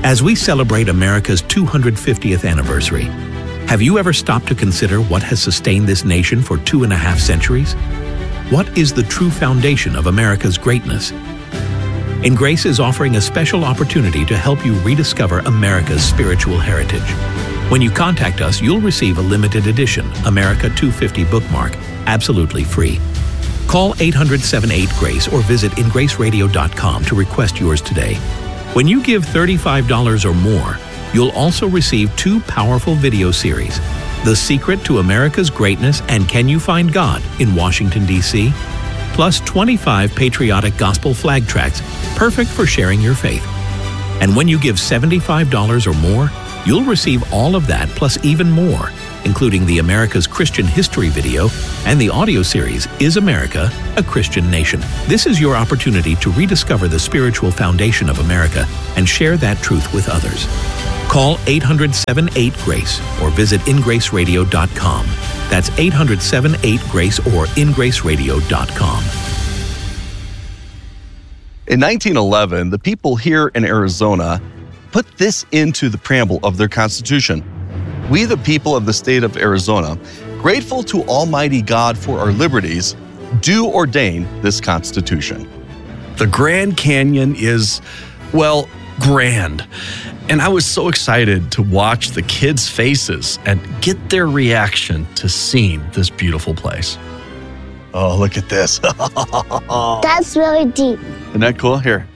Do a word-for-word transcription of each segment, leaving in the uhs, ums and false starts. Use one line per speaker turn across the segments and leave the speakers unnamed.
As we celebrate America's two hundred fiftieth anniversary, have you ever stopped to consider what has sustained this nation for two and a half centuries? What is the true foundation of America's greatness? InGrace is offering a special opportunity to help you rediscover America's spiritual heritage. When you contact us, you'll receive a limited edition America two fifty bookmark absolutely free. Call eight hundred, seven eight, GRACE or visit in grace radio dot com to request yours today. When you give thirty-five dollars or more, you'll also receive two powerful video series, The Secret to America's Greatness and Can You Find God in Washington, D C, plus twenty-five patriotic gospel flag tracts, perfect for sharing your faith. And when you give seventy-five dollars or more, you'll receive all of that plus even more, including the America's Christian History video and the audio series, Is America a Christian Nation? This is your opportunity to rediscover the spiritual foundation of America and share that truth with others. Call eight hundred, seven eight, GRACE or visit in grace radio dot com. That's eight hundred, seven eight, GRACE or in grace radio dot com.
In nineteen eleven, the people here in Arizona put this into the preamble of their Constitution. We, the people of the state of Arizona, grateful to Almighty God for our liberties, do ordain this Constitution.
The Grand Canyon is, well, grand. And I was so excited to watch the kids' faces and get their reaction to seeing this beautiful place.
Oh, look at this.
That's really deep.
Isn't that cool? Here.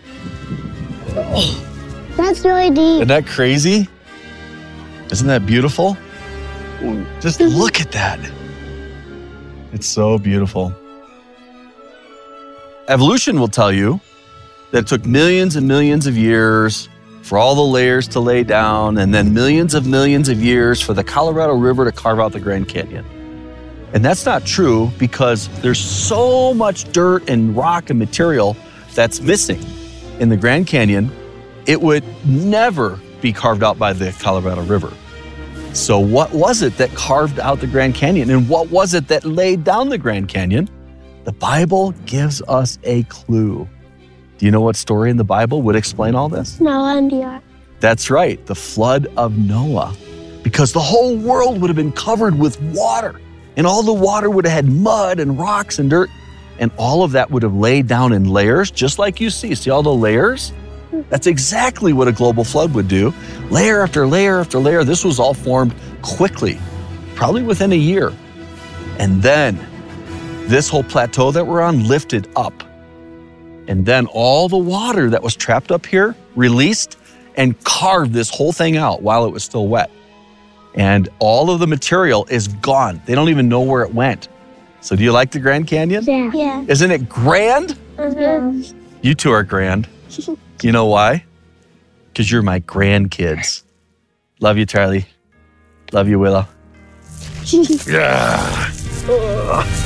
That's really deep.
Isn't that crazy? Isn't that beautiful? Just look at that. It's so beautiful. Evolution will tell you that it took millions and millions of years for all the layers to lay down, and then millions of millions of years for the Colorado River to carve out the Grand Canyon. And that's not true because there's so much dirt and rock and material that's missing in the Grand Canyon. It would never be carved out by the Colorado River. So what was it that carved out the Grand Canyon? And what was it that laid down the Grand Canyon? The Bible gives us a clue. Do you know what story in the Bible would explain all this?
No idea.
That's right, the flood of Noah. Because the whole world would have been covered with water. And all the water would have had mud and rocks and dirt. And all of that would have laid down in layers, just like you see. See all the layers? That's exactly what a global flood would do. Layer after layer after layer. This was all formed quickly, probably within a year. And then this whole plateau that we're on lifted up. And then all the water that was trapped up here released and carved this whole thing out while it was still wet. And all of the material is gone. They don't even know where it went. So do you like the Grand Canyon?
Yeah. Yeah.
Isn't it grand?
Mm-hmm.
You two are grand. You know why? Because you're my grandkids. Love you, Charlie. Love you, Willow.
Yeah.